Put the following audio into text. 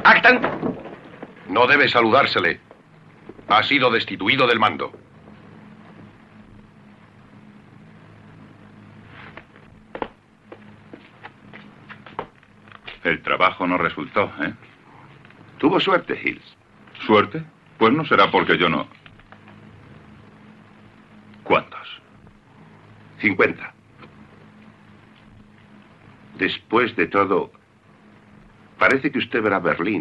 Actan. No debe saludársele. Ha sido destituido del mando. El trabajo no resultó, ¿eh? Tuvo suerte, Hills. ¿Suerte? Pues no será porque yo no... ¿Cuántos? 50. Después de todo, parece que usted verá Berlín